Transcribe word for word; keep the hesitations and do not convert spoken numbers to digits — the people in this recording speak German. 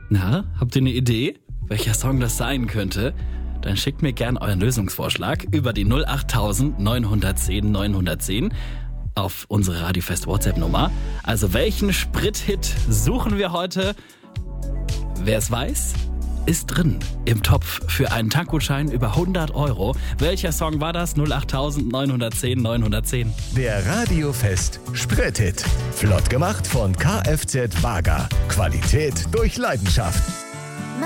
Na, habt ihr eine Idee, welcher Song das sein könnte? Dann schickt mir gern euren Lösungsvorschlag über die null acht neun eins null neun eins null eins auf unsere Radiofest WhatsApp-Nummer. Also welchen Sprithit suchen wir heute? Wer es weiß, ist drin im Topf für einen Tankgutschein über hundert Euro. Welcher Song war das? null acht neun eins null neun eins null eins. Der Radiofest Sprithit. Flott gemacht von Kfz Wager. Qualität durch Leidenschaft.